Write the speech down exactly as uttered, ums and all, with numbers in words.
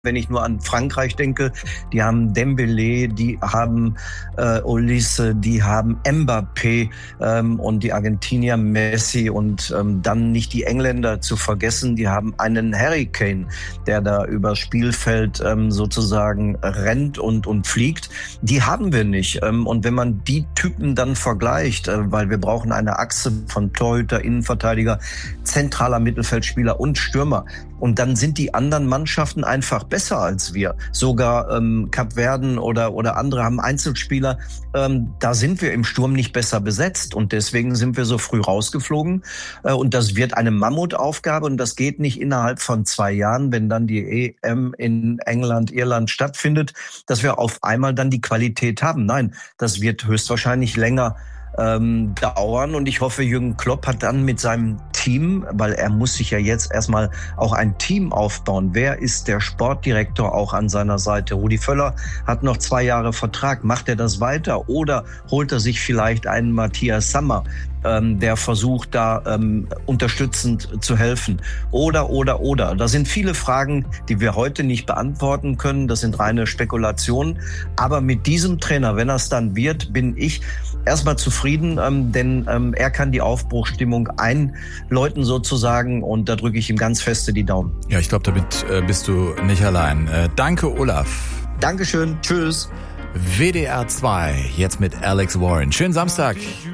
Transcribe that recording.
Wenn ich nur an Frankreich denke, die haben Dembélé, die haben äh, Olise, die haben Mbappé ähm, und die Argentinier Messi und ähm, dann nicht die Engländer zu vergessen, die haben einen Harry Kane, der da übers Spielfeld ähm, sozusagen rennt und und fliegt. Die haben wir nicht. Ähm, und wenn man die Typen dann vergleicht, äh, weil wir brauchen eine Achse von Torhüter, Innenverteidiger, zentraler Mittelfeldspieler und Stürmer. Und dann sind die anderen Mannschaften einfach besser als wir. Sogar ähm, Kapverden oder oder andere haben Einzelspieler. Ähm, da sind wir im Sturm nicht besser besetzt. Und deswegen sind wir so früh rausgeflogen. Äh, und das wird eine Mammutaufgabe. Und das geht nicht innerhalb von zwei Jahren, wenn dann die E M in England, Irland stattfindet, dass wir auf einmal dann die Qualität haben. Nein, das wird höchstwahrscheinlich länger Ähm, dauern und ich hoffe, Jürgen Klopp hat dann mit seinem Team, weil er muss sich ja jetzt erstmal auch ein Team aufbauen. Wer ist der Sportdirektor auch an seiner Seite? Rudi Völler hat noch zwei Jahre Vertrag. Macht er das weiter oder holt er sich vielleicht einen Matthias Sammer, ähm, der versucht, da ähm, unterstützend zu helfen? Oder, oder, oder. Da sind viele Fragen, die wir heute nicht beantworten können. Das sind reine Spekulationen. Aber mit diesem Trainer, wenn er es dann wird, bin ich erstmal zufrieden, ähm, denn ähm, er kann die Aufbruchsstimmung einläuten sozusagen und da drücke ich ihm ganz feste die Daumen. Ja, ich glaube, damit äh, bist du nicht allein. Äh, danke, Olaf. Dankeschön, tschüss. W D R zwei, jetzt mit Alex Warren. Schönen Samstag.